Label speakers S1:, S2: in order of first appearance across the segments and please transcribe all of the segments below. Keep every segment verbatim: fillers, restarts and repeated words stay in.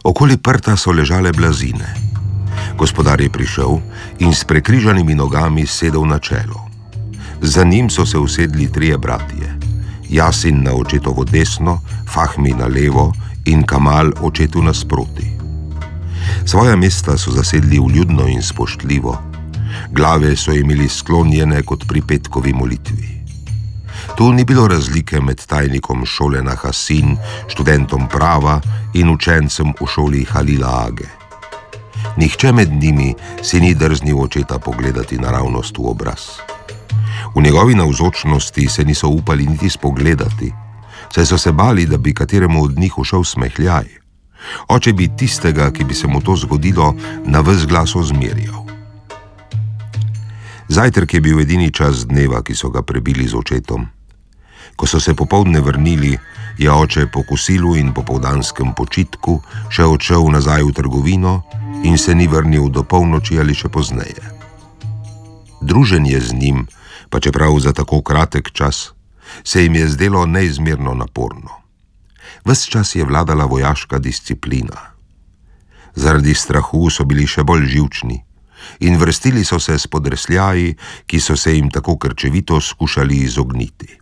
S1: Okoli prta so ležale blazine. Gospodar je prišel in s prekrižanimi nogami sedel na čelo. Za njim so se usedli trije bratje. Jasin na očetovo desno, Fahmi na levo in Kamal očetu nasproti. Svoja mesta so zasedli vljudno in spoštljivo. Glave so imeli sklonjene kot pri petkovi molitvi. Tu ni bilo razlike med tajnikom šole na Hasin, študentom prava in učencem v šoli Halila Age. Nihče med njimi si ni drznil očeta pogledati naravnost v obraz. V njegovi navzočnosti se niso upali niti spogledati, saj so se bali, da bi kateremu od njih ušel smehljaj. Oče bi tistega, ki bi se mu to zgodilo, na ves glas ozmerjal. Zajtrk je bil edini čas dneva, ki so ga prebili z očetom. Ko so se popoldne vrnili, je oče po kosilu in popoldanskem počitku še odšel nazaj v trgovino in se ni vrnil do polnoči ali še pozneje. Druženje z njim, pa čeprav za tako kratek čas, se jim je zdelo neizmerno naporno. Ves čas je vladala vojaška disciplina. Zaradi strahu so bili še bolj živčni in vrstili so se s podresljaji, ki so se jim tako krčevito skušali izogniti.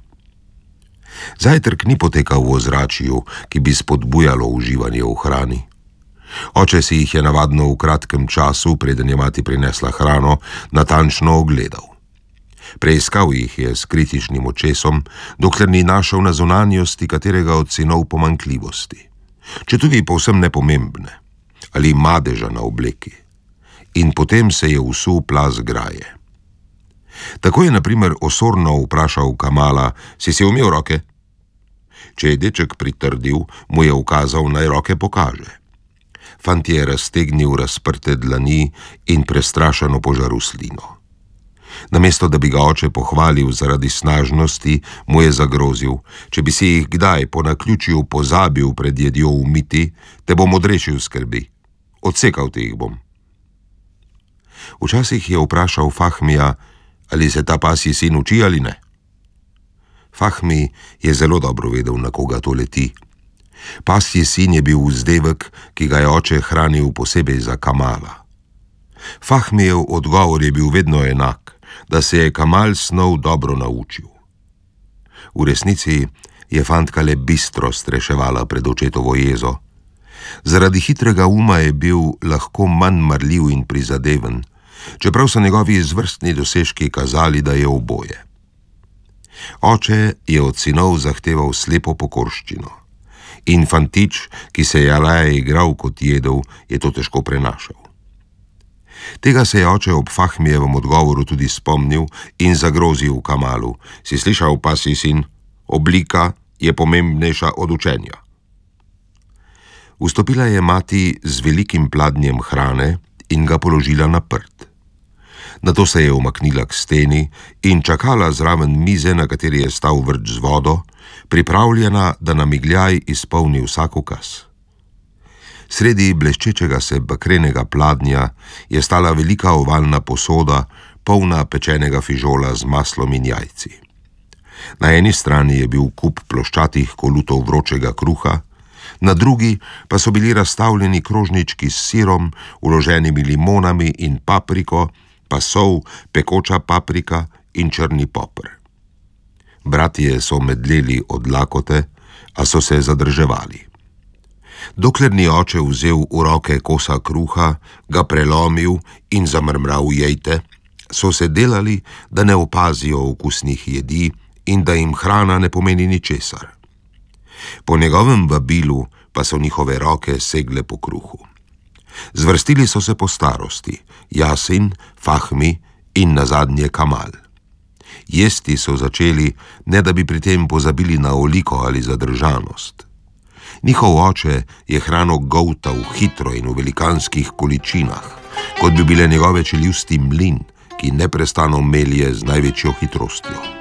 S1: Zajtrk ni potekal v ozračju, ki bi spodbujalo uživanje v hrani. Oče si jih je navadno v kratkem času, preden je mati prinesla hrano, natančno ogledal. Preiskal jih je s kritičnim očesom, dokler ni našel na zunanjosti katerega od sinov pomanjkljivosti, četudi povsem nepomembne, ali madeža na obleki. In potem se je vsul plaz graje. Tako je na primer osorno vprašal Kamala: "Si si umil roke?" Če je deček pritrdil, mu je ukazal, naj roke pokaže. Fant je raztegnil razprte dlani in prestrašeno požaril slino. Namesto da bi ga oče pohvalil zaradi snažnosti, mu je zagrozil: "Če bi si jih kdaj po naključju pozabil pred jedjo umiti, te bom odrešil skrbi. Odsekal ti jih bom." Včasih je vprašal Fahmija, ali se ta pasji sin uči ali ne. Fahmi je zelo dobro vedel, na koga to leti. Pasji sin je bil vzdevek, ki ga je oče hranil posebej za Kamala. Fahmijev odgovor je bil vedno enak, da se je Kamal snov dobro naučil. V resnici je fantka le bistro streševala pred očetovo jezo. Zaradi hitrega uma je bil lahko manj marljiv in prizadeven, čeprav so njegovi izvrstni dosežki kazali, da je oboje. Oče je od sinov zahteval slepo pokorščino in fantič, ki se je raje igral kot jedel, je to težko prenašal. Tega se je oče ob Fahmijevem odgovoru tudi spomnil in zagrozil Kamalu: "Si slišal, pasji sin, oblika je pomembnejša od učenja." Vstopila je mati z velikim pladnjem hrane in ga položila na prt. Nato se je umaknila k steni in čakala zraven mize, na kateri je stal vrč z vodo, pripravljena, da na migljaj izpolni vsak ukaz. Sredi bleščečega se bakrenega pladnja je stala velika ovalna posoda, polna pečenega fižola z maslom in jajci. Na eni strani je bil kup ploščatih kolutov vročega kruha, na drugi pa so bili razstavljeni krožnički s sirom, vloženimi limonami in papriko, pa sol, pekoča paprika in črni poper. Bratje so medleli od lakote, a so se zadrževali. Dokler ni oče vzel v roke kosa kruha, ga prelomil in zamrmral jejte, so se delali, da ne opazijo okusnih jedi in da jim hrana ne pomeni ničesar. Po njegovem vabilu pa so njihove roke segle po kruhu. Zvrstili so se po starosti: Jasin, Fahmi in nazadnje Kamal. Jesti so začeli, ne da bi pri tem pozabili na oliko ali zadržanost. Njihov oče je hrano goltal hitro in v velikanskih količinah, kot bi bile njegove čeljusti mlin, ki neprestano melje z največjo hitrostjo.